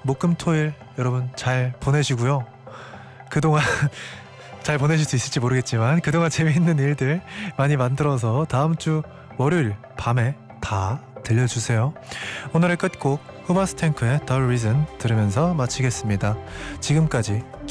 목금토일 여러분 잘 보내시고요. 그동안 잘 보내실 수 있을지 모르겠지만 그동안 재미있는 일들 많이 만들어서 다음 주 월요일 밤에 다 들려주세요. 오늘의 끝곡 후마스탱크의 The Reason 들으면서 마치겠습니다. 지금까지